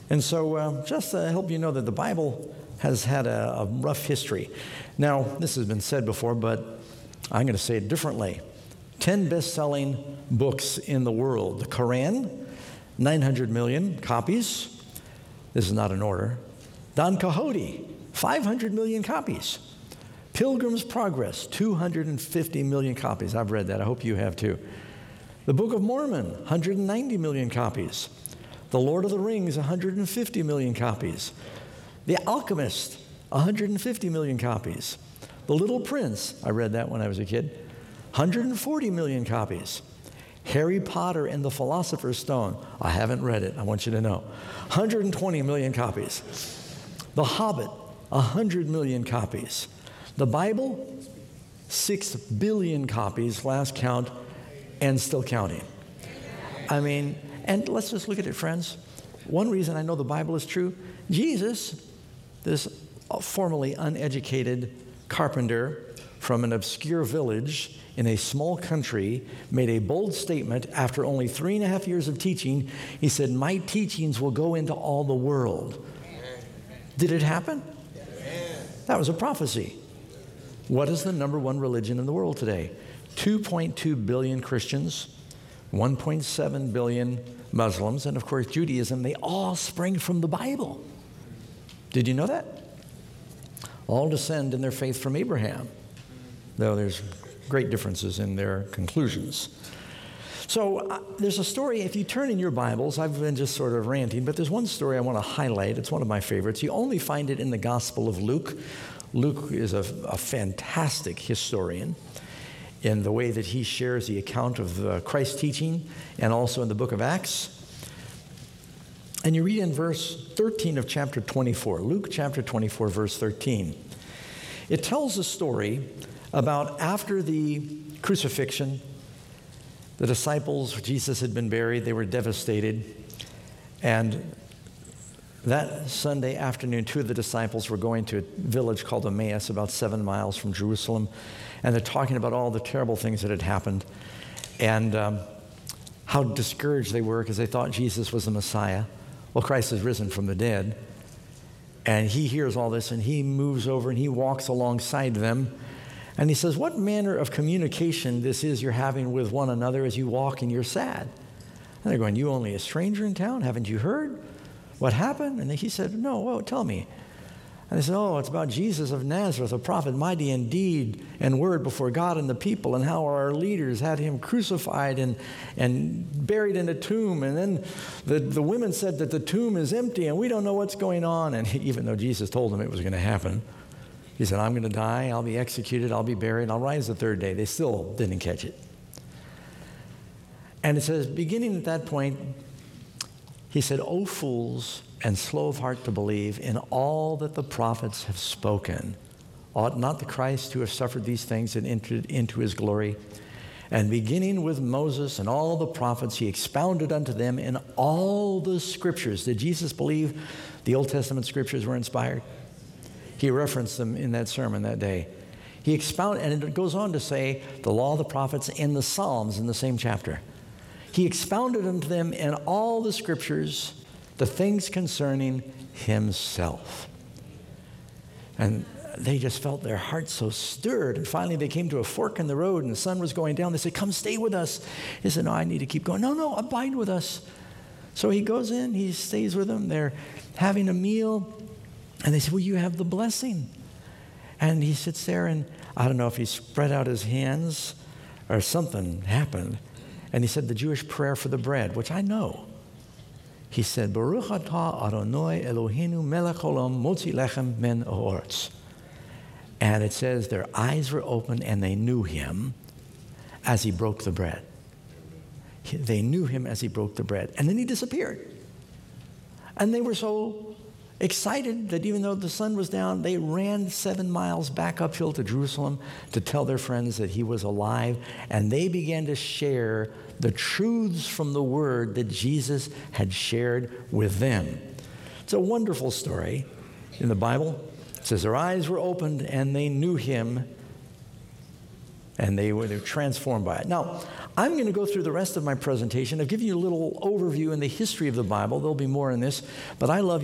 And so just to help you know that the Bible has had a rough history. Now, this has been said before, but I'm going to say it differently. 10 best-selling books in the world. The Quran, 900 million copies. This is not in order. Don Quixote, 500 million copies. Pilgrim's Progress, 250 million copies. I've read that. I hope you have too. The Book of Mormon, 190 million copies. The Lord of the Rings, 150 million copies. The Alchemist, 150 million copies. The Little Prince, I read that when I was a kid, 140 million copies. Harry Potter and the Philosopher's Stone, I haven't read it, I want you to know, 120 million copies. The Hobbit, 100 million copies. The Bible, 6 billion copies, last count, and still counting. I mean, and let's just look at it, friends. One reason I know the Bible is true, Jesus, this formerly uneducated carpenter from an obscure village in a small country, made a bold statement after only 3.5 years of teaching. He said, my teachings will go into all the world. Did it happen? That was a prophecy. What is the number one religion in the world today? 2.2 billion Christians, 1.7 billion Muslims, and of course Judaism. They all spring from the Bible. Did you know that? All descend in their faith from Abraham, though there's great differences in their conclusions. So there's a story, if you turn in your Bibles, I've been just sort of ranting, but there's one story I want to highlight. It's one of my favorites. You only find it in the Gospel of Luke. Luke is a fantastic historian in the way that he shares the account of Christ's teaching, and also in the book of Acts. And you read in verse 13 of chapter 24, Luke chapter 24, verse 13. It tells a story about after the crucifixion, the disciples, Jesus had been buried, they were devastated. And that Sunday afternoon, 2 of the disciples were going to a village called Emmaus, about 7 miles from Jerusalem. And they're talking about all the terrible things that had happened and how discouraged they were because they thought Jesus was the Messiah. Well, Christ has risen from the dead. And he hears all this and he moves over and he walks alongside them. And he says, what manner of communication this is you're having with one another as you walk and you're sad? And they're going, you only a stranger in town? Haven't you heard what happened? And he said, no, well, tell me. And they said, oh, it's about Jesus of Nazareth, a prophet mighty in deed and word before God and the people, and how our leaders had him crucified and buried in a tomb. And then the women said that the tomb is empty and we don't know what's going on. And even though Jesus told them it was going to happen, he said, I'm going to die, I'll be executed, I'll be buried, I'll rise the third day. They still didn't catch it. And it says, beginning at that point, he said, O fools and slow of heart to believe in all that the prophets have spoken. Ought not the Christ to have suffered these things and entered into his glory? And beginning with Moses and all the prophets, he expounded unto them in all the scriptures. Did Jesus believe the Old Testament scriptures were inspired? He referenced them in that sermon that day. He expounded, and it goes on to say, the law, the prophets, and the Psalms in the same chapter. He expounded unto them in all the scriptures the things concerning himself. And they just felt their hearts so stirred. And finally they came to a fork in the road and the sun was going down. They said, come stay with us. He said, no, I need to keep going. No, abide with us. So he goes in, he stays with them. They're having a meal. And they said, well, you have the blessing. And he sits there, and I don't know if he spread out his hands or something happened. And he said the Jewish prayer for the bread, which I know. He said, Baruch atah Adonai Eloheinu melech olam motzi lechem min haaretz. And it says their eyes were open and they knew him as he broke the bread. They knew him as he broke the bread. And then he disappeared. And they were so excited that even though the sun was down, they ran 7 miles back uphill to Jerusalem to tell their friends that he was alive. And they began to share the truths from the word that Jesus had shared with them. It's a wonderful story in the Bible. It says their eyes were opened and they knew him And they were transformed by it. Now, I'm going to go through the rest of my presentation. I've given you a little overview in the history of the Bible. There'll be more in this, but I love